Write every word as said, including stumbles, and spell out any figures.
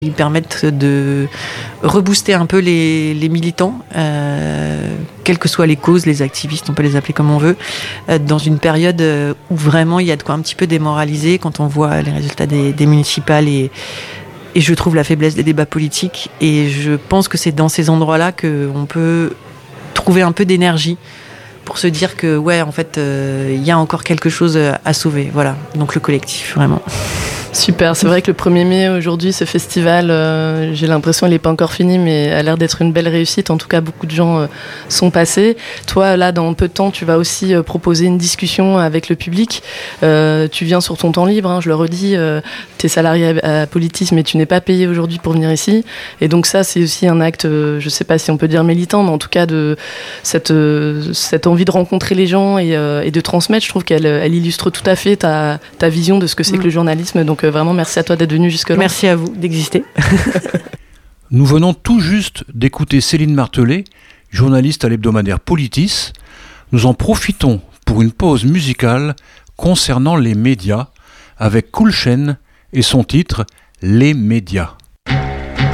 Ils permettent de rebooster un peu les, les militants, euh, quelles que soient les causes, les activistes, on peut les appeler comme on veut, euh, dans une période où vraiment il y a de quoi un petit peu démoraliser quand on voit les résultats des, des municipales et, et je trouve la faiblesse des débats politiques. Et je pense que c'est dans ces endroits-là qu'on peut trouver un peu d'énergie pour se dire que ouais, en fait, il euh, y a encore quelque chose à sauver. Voilà, donc le collectif, vraiment. Super, c'est vrai que le premier mai aujourd'hui, ce festival, euh, j'ai l'impression qu'il n'est pas encore fini, mais a l'air d'être une belle réussite. En tout cas, beaucoup de gens euh, sont passés. Toi, là, dans peu de temps, tu vas aussi euh, proposer une discussion avec le public. Euh, tu viens sur ton temps libre, hein, je le redis, euh, tu es salarié à, à Politis, mais tu n'es pas payé aujourd'hui pour venir ici. Et donc ça, c'est aussi un acte, euh, je ne sais pas si on peut dire militant, mais en tout cas de cette, euh, cette envie de rencontrer les gens et, euh, et de transmettre. Je trouve qu'elle elle illustre tout à fait ta, ta vision de ce que c'est mmh. que le journalisme. Donc vraiment, merci à toi d'être venu jusque-là. Merci à vous d'exister. Nous venons tout juste d'écouter Céline Martelet, journaliste à l'hebdomadaire Politis. Nous en profitons pour une pause musicale concernant les médias avec Cool Chain et son titre « Les médias ».